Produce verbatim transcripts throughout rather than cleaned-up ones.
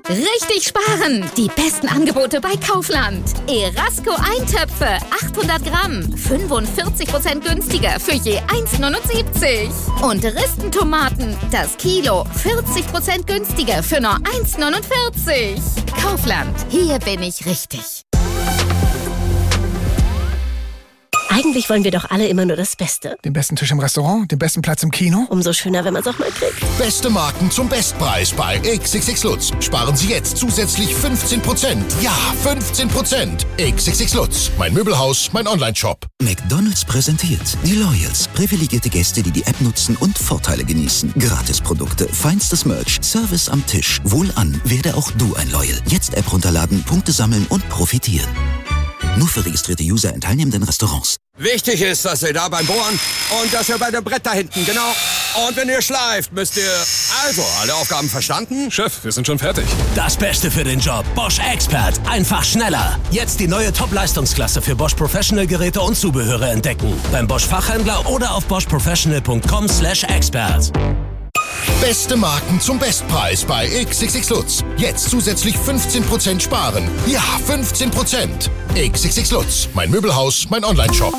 Richtig sparen! Die besten Angebote bei Kaufland. Erasco Eintöpfe, achthundert Gramm, fünfundvierzig Prozent günstiger für je eins Komma neunundsiebzig. Und Ristentomaten, das Kilo, vierzig Prozent günstiger für nur eins Komma neunundvierzig. Kaufland, hier bin ich richtig. Eigentlich wollen wir doch alle immer nur das Beste. Den besten Tisch im Restaurant, den besten Platz im Kino. Umso schöner, wenn man es auch mal kriegt. Beste Marken zum Bestpreis bei X X X Lutz. Sparen Sie jetzt zusätzlich fünfzehn Prozent. Ja, fünfzehn Prozent. X X X Lutz. Mein Möbelhaus, mein Online-Shop. McDonald's präsentiert die Loyals. Privilegierte Gäste, die die App nutzen und Vorteile genießen. Gratisprodukte, feinstes Merch, Service am Tisch. Wohlan, werde auch du ein Loyal. Jetzt App runterladen, Punkte sammeln und profitieren. Nur für registrierte User in teilnehmenden Restaurants. Wichtig ist, dass ihr da beim Bohren und dass ihr bei dem Brett da hinten, genau. Und wenn ihr schleift, müsst ihr... Also, alle Aufgaben verstanden? Chef, wir sind schon fertig. Das Beste für den Job. Bosch Expert. Einfach schneller. Jetzt die neue Top-Leistungsklasse für Bosch Professional-Geräte und Zubehöre entdecken. Beim Bosch Fachhändler oder auf bosch professional punkt com slash expert. Beste Marken zum Bestpreis bei X X X Lutz. Jetzt zusätzlich fünfzehn Prozent sparen. Ja, fünfzehn Prozent. X X X Lutz. Mein Möbelhaus, mein Online-Shop.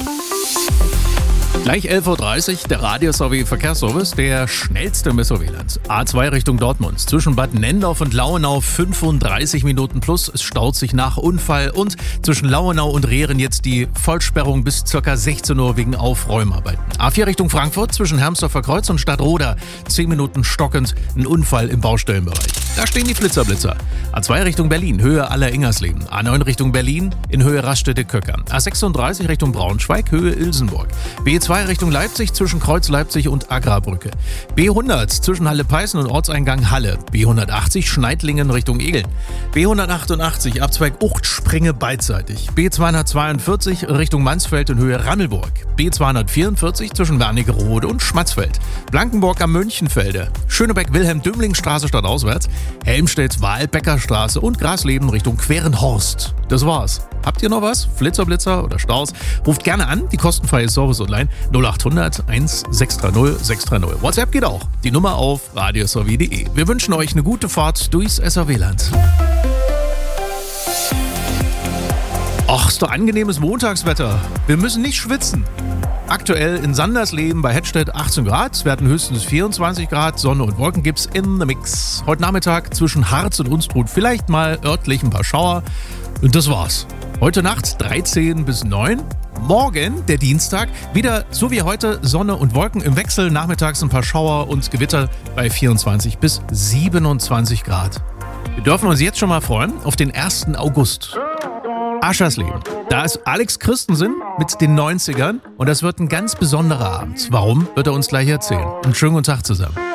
Gleich elf Uhr dreißig, der Radius sowie Verkehrsservice, der schnellste im S O W-Land. A zwei Richtung Dortmund, zwischen Bad Nendorf und Lauenau fünfunddreißig Minuten plus. Es staut sich nach Unfall und zwischen Lauenau und Rehren jetzt die Vollsperrung bis ca. sechzehn Uhr wegen Aufräumarbeiten. A vier Richtung Frankfurt, zwischen Hermsdorfer Kreuz und Stadtroda, zehn Minuten stockend, ein Unfall im Baustellenbereich. Da stehen die Flitzerblitzer. A zwei Richtung Berlin, Höhe Aller-Ingersleben. A neun Richtung Berlin, in Höhe Raststätte-Köckern. A sechsunddreißig Richtung Braunschweig, Höhe Ilsenburg. B zwei Richtung Leipzig zwischen Kreuz Leipzig und Agrarbrücke. B hundert zwischen Halle-Peißen und Ortseingang Halle. B hundertachtzig Schneidlingen Richtung Egeln. B hundertachtundachtzig Abzweig Uchtspringe beidseitig. B zweihundertzweiundvierzig Richtung Mansfeld in Höhe Rammelburg. B zweihundertvierundvierzig zwischen Wernigerode und Schmatzfeld. Blankenburg am Mönchenfelde. Schönebeck-Wilhelm-Dümling-Straße stadtauswärts. Helmstedts-Wahlbeckerstraße und Grasleben Richtung Querenhorst. Das war's. Habt ihr noch was? Flitzerblitzer oder Staus? Ruft gerne an, die kostenfreie Service-Hotline null achthundert eins sechs drei null sechs drei null. WhatsApp geht auch. Die Nummer auf radios w punkt de. Wir wünschen euch eine gute Fahrt durchs S R W-Land. Ach, ist doch angenehmes Montagswetter. Wir müssen nicht schwitzen. Aktuell in Sandersleben bei Hettstedt achtzehn Grad, es werden höchstens vierundzwanzig Grad, Sonne und Wolken gibt's in the Mix. Heute Nachmittag zwischen Harz und Unstrut vielleicht mal örtlich ein paar Schauer und das war's. Heute Nacht dreizehn bis neun. Morgen, der Dienstag, wieder so wie heute Sonne und Wolken im Wechsel, nachmittags ein paar Schauer und Gewitter bei vierundzwanzig bis siebenundzwanzig Grad. Wir dürfen uns jetzt schon mal freuen auf den ersten August. Aschersleben. Da ist Alex Christensen mit den neunzigern und das wird ein ganz besonderer Abend. Warum, wird er uns gleich erzählen. Einen schönen guten Tag zusammen.